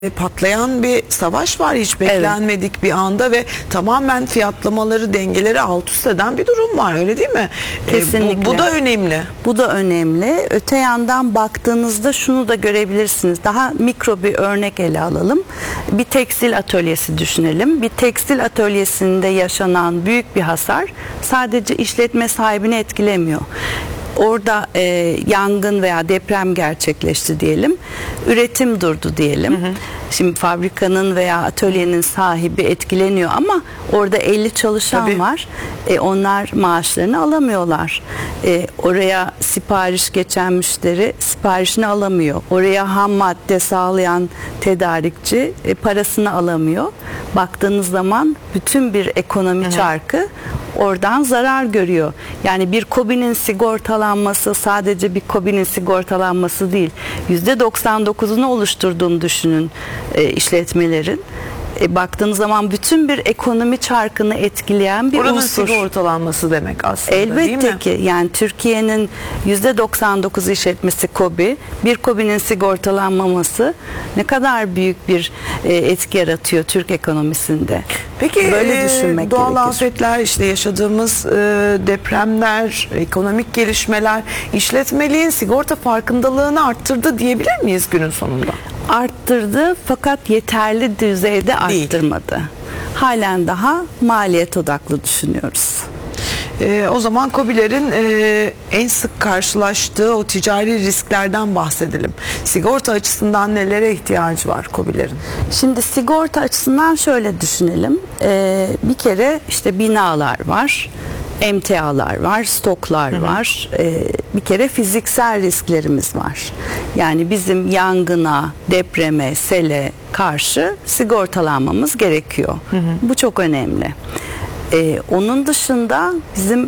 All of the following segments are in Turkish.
Patlayan bir savaş var hiç beklenmedik bir anda ve tamamen fiyatlamaları, dengeleri alt üst eden bir durum var, öyle değil mi? Kesinlikle. Bu da önemli. Bu da önemli. Öte yandan baktığınızda şunu da görebilirsiniz. Daha mikro bir örnek ele alalım. Bir tekstil atölyesi düşünelim. Bir tekstil atölyesinde yaşanan büyük bir hasar sadece işletme sahibini etkilemiyor. Orada yangın veya deprem gerçekleşti diyelim. Üretim durdu diyelim. Şimdi fabrikanın veya atölyenin sahibi etkileniyor ama orada 50 çalışan var. Onlar maaşlarını alamıyorlar. Oraya sipariş geçen müşteri siparişini alamıyor. Oraya ham madde sağlayan tedarikçi parasını alamıyor. Baktığınız zaman bütün bir ekonomi çarkı oradan zarar görüyor. Yani bir KOBİ'nin sigortalanması sadece bir KOBİ'nin sigortalanması değil. %99'unu oluşturduğunu düşünün işletmelerin. Baktığınız zaman bütün bir ekonomi çarkını etkileyen bir Buranın unsur. sigortalanması demek aslında, değil mi? Elbette ki. Yani Türkiye'nin %99 işletmesi KOBİ. Bir KOBİ'nin sigortalanmaması ne kadar büyük bir etki yaratıyor Türk ekonomisinde. Peki böyle düşünmek doğal gerekir. afetler, işte yaşadığımız depremler, ekonomik gelişmeler işletmeliğin sigorta farkındalığını arttırdı diyebilir miyiz günün sonunda? Arttırdı fakat yeterli düzeyde arttırmadı. Halen daha maliyet odaklı düşünüyoruz. O zaman KOBİ'lerin en sık karşılaştığı o ticari risklerden bahsedelim. Sigorta açısından nelere ihtiyacı var KOBİ'lerin? Şimdi sigorta açısından şöyle düşünelim. Bir kere işte binalar var, emtialar var, stoklar var. Bir kere fiziksel risklerimiz var. Yani bizim yangına, depreme, sele karşı sigortalanmamız gerekiyor. Bu çok önemli. Onun dışında bizim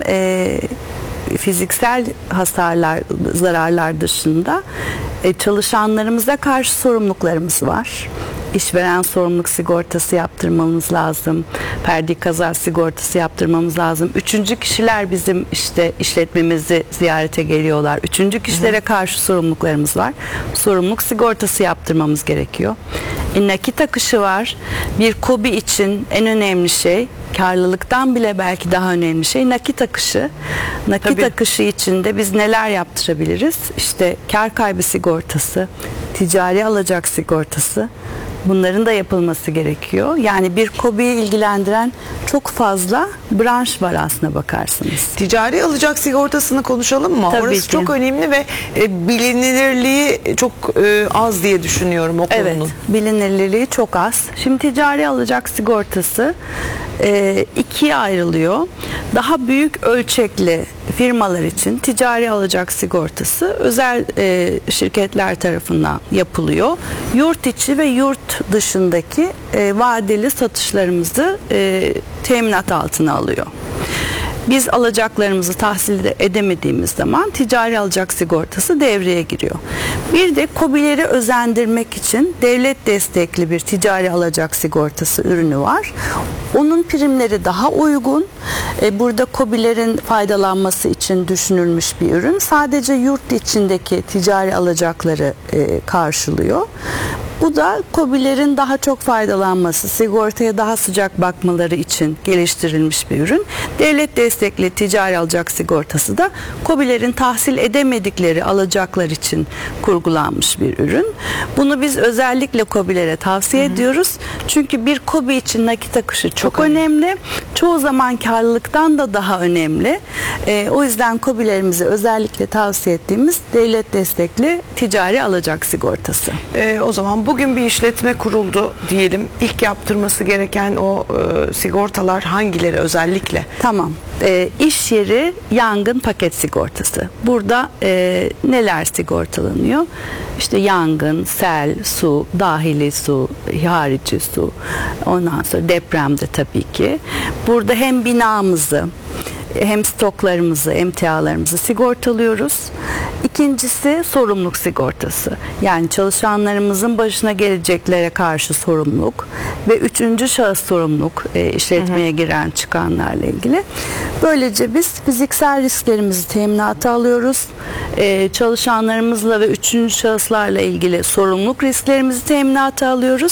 fiziksel hasarlar, zararlar dışında çalışanlarımıza karşı sorumluluklarımız var. İşveren sorumluluk sigortası yaptırmamız lazım. Ferdi kaza sigortası yaptırmamız lazım. Üçüncü kişiler bizim işte işletmemizi ziyarete geliyorlar. Üçüncü kişilere karşı sorumluluklarımız var. Sorumluluk sigortası yaptırmamız gerekiyor. Nakit akışı var. Bir KOBİ için en önemli şey, karlılıktan bile belki daha önemli şey nakit akışı. Nakit akışı içinde biz neler yaptırabiliriz? İşte kar kaybı sigortası, ticari alacak sigortası. Bunların da yapılması gerekiyor. Yani bir KOBİ'yi ilgilendiren çok fazla branş var aslına bakarsanız. Ticari alacak sigortasını konuşalım mı? Tabii Orası ki. çok önemli ve bilinirliği çok az diye düşünüyorum o konunun. Evet, bilinirliliği çok az. Şimdi ticari alacak sigortası ikiye ayrılıyor. Daha büyük ölçekli firmalar için ticari alacak sigortası özel şirketler tarafından yapılıyor. Yurt içi ve yurt dışındaki vadeli satışlarımızı teminat altına alıyor. Biz alacaklarımızı tahsil edemediğimiz zaman ticari alacak sigortası devreye giriyor. Bir de KOBİ'leri özendirmek için devlet destekli bir ticari alacak sigortası ürünü var. Onun primleri daha uygun. Burada KOBİ'lerin faydalanması için düşünülmüş bir ürün. Sadece yurt içindeki ticari alacakları karşılıyor. Bu da KOBİ'lerin daha çok faydalanması, sigortaya daha sıcak bakmaları için geliştirilmiş bir ürün. Devlet destekli ticari alacak sigortası da KOBİ'lerin tahsil edemedikleri alacaklar için kurgulanmış bir ürün. Bunu biz özellikle KOBİ'lere tavsiye ediyoruz. Çünkü bir KOBİ için nakit akışı çok önemli. Çoğu zaman karlılıktan da daha önemli. O yüzden KOBİ'lerimize özellikle tavsiye ettiğimiz devlet destekli ticari alacak sigortası. O zaman bugün bir işletme kuruldu diyelim. İlk yaptırması gereken o sigortalar hangileri özellikle? Tamam. İş yeri yangın paket sigortası. Burada neler sigortalanıyor? İşte yangın, sel, su, dahili su, harici su. Ondan sonra depremde tabii ki. Burada hem binamızı, hem stoklarımızı, emtialarımızı sigortalıyoruz. İkincisi sorumluluk sigortası. Yani çalışanlarımızın başına geleceklere karşı sorumluluk ve üçüncü şahıs sorumluluk, işletmeye giren çıkanlarla ilgili. Böylece biz fiziksel risklerimizi teminata alıyoruz. Çalışanlarımızla ve üçüncü şahıslarla ilgili sorumluluk risklerimizi teminata alıyoruz.